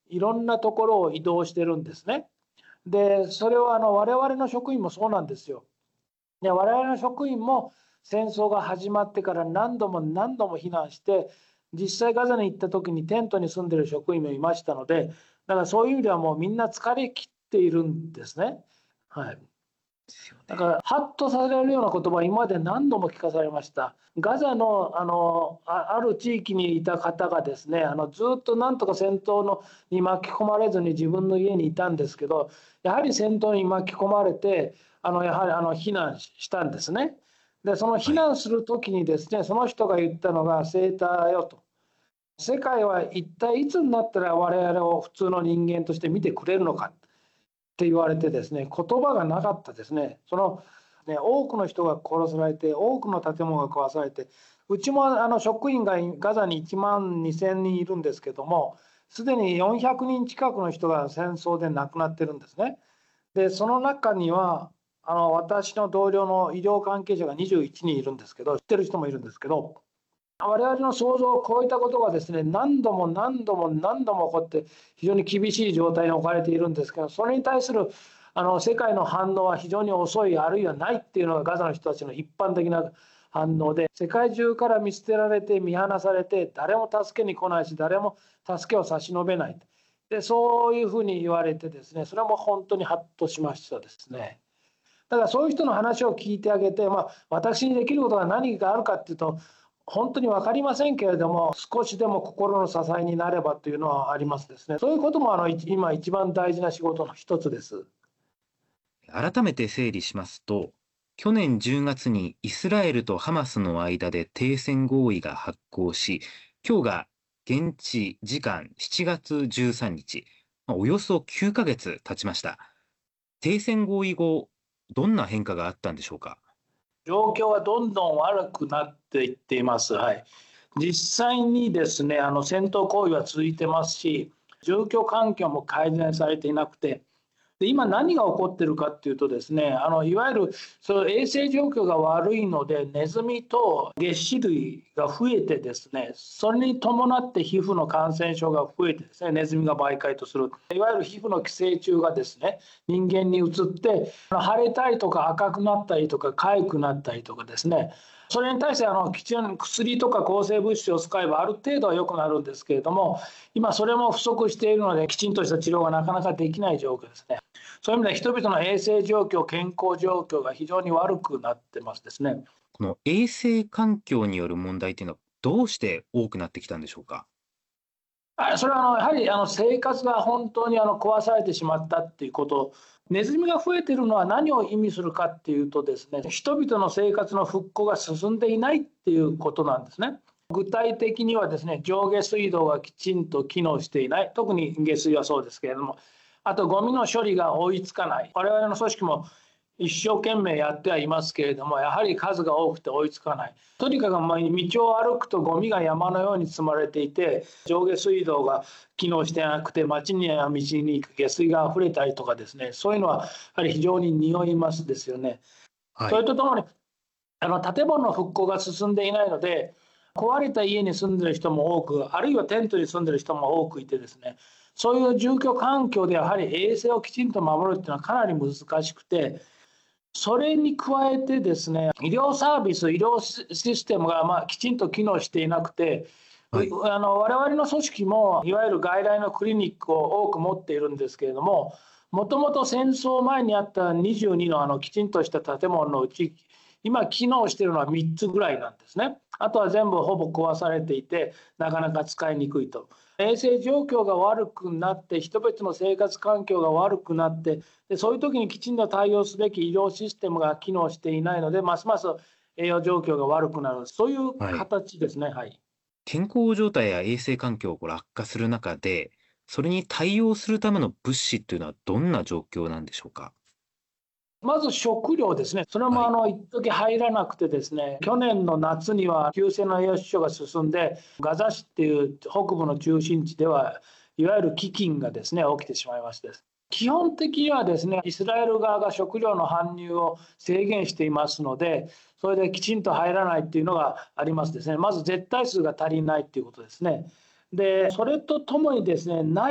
いろんなところを移動してるんですね。で、それは我々の職員もそうなんですよ。で、我々の職員も戦争が始まってから何度も何度も避難して、実際ガザに行った時にテントに住んでる職員もいましたので、だからそういう意味ではもうみんな疲れ切っているんですね。はい。だからハッとされるような言葉、今まで何度も聞かされました。ガザのある地域にいた方がですね、ずっとなんとか戦闘に巻き込まれずに自分の家にいたんですけど、やはり戦闘に巻き込まれて、やはり避難したんですね。で、その避難する時にですね、その人が言ったのが、セーターよと。世界は一体いつになったら我々を普通の人間として見てくれるのかって言われてですね、言葉がなかったですね。多くの人が殺されて、多くの建物が壊されて、うちも職員がガザに1万2000人いるんですけども、すでに400人近くの人が戦争で亡くなってるんですね。で、その中には私の同僚の医療関係者が21人いるんですけど、知ってる人もいるんですけど、我々の想像を超えたことがですね、何度も何度も何度も起こって、非常に厳しい状態に置かれているんですけど、それに対する世界の反応は非常に遅い、あるいはないっていうのがガザの人たちの一般的な反応で、世界中から見捨てられて、見放されて、誰も助けに来ないし、誰も助けを差し伸べない。で、そういうふうに言われてですね、それも本当にハッとしましたですね。だからそういう人の話を聞いてあげて、私にできることが何かあるかっていうと、本当に分かりませんけれども、少しでも心の支えになればというのはありますですね。そういうことも今一番大事な仕事の一つです。 改めて整理しますと、去年10月にイスラエルとハマスの間で停戦合意が発効し、今日が現地時間7月13日、およそ9ヶ月経ちました。停戦合意後、どんな変化があったんでしょうか。 状況はどんどん悪くなっていっています。はい。実際にですね、戦闘行為は続いてますし、状況環境も改善されていなくて、で今何が起こっているかっていうとですね、いわゆるその衛生状況が悪いので、ネズミとげっ歯類が増えてですね、それに伴って皮膚の感染症が増えてですね、ネズミが媒介とする、いわゆる皮膚の寄生虫がですね、人間に移って、腫れたりとか赤くなったりとか痒くなったりとかですね、それに対してきちんと薬とか抗生物質を使えばある程度は良くなるんですけれども、今それも不足しているので、きちんとした治療がなかなかできない状況ですね。そういう意味で人々の衛生状況、健康状況が非常に悪くなってますですね。 この衛生環境による問題というのはどうして多くなってきたんでしょうか。 それはやはり生活が本当に壊されてしまったっていうこと、ネズミが増えているのは何を意味するかっていうとですね、人々の生活の復興が進んでいないっていうことなんですね。具体的にはですね、上下水道がきちんと機能していない、特に下水はそうですけれども、あとゴミの処理が追いつかない、我々の組織も一生懸命やってはいますけれども、やはり数が多くて追いつかない。とにかく道を歩くとゴミが山のように積まれていて、上下水道が機能してなくて、街には道に下水が溢れたりとかですね、そういうのはやはり非常に匂いますですよね。それはい。 とともに建物の復興が進んでいないので、壊れた家に住んでる人も多く、あるいはテントに住んでる人も多くいてですね、そういう住居環境でやはり衛生をきちんと守るっていうのはかなり難しくて、それに加えてですね、医療サービス、医療システムがきちんと機能していなくて、 はい。 我々の組織もいわゆる外来のクリニックを多く持っているんですけれども、もともと戦争前にあった22のきちんとした建物のうち、今機能しているのは3つぐらいなんですね。あとは全部ほぼ壊されていて、なかなか使いにくいと。衛生状況が悪くなって、人々の生活環境が悪くなって、そういう時にきちんと対応すべき医療システムが機能していないので、ますます栄養状況が悪くなる、そういうはい。 形ですね。はい。 健康状態や衛生環境が悪化する中で、それに対応するための物資というのはどんな状況なんでしょうか。 まず食料ですね。それはい。 も一時入らなくてですね、去年の夏には急性の栄養失調が進んで、ガザ市っていう北部の中心地では、いわゆる飢饉がですね、起きてしまいまして、基本的にはですね、イスラエル側が食料の搬入を制限していますので、それできちんと入らないっていうのがありますですね。まず絶対数が足りないっていうことですね。で、それとともにですね、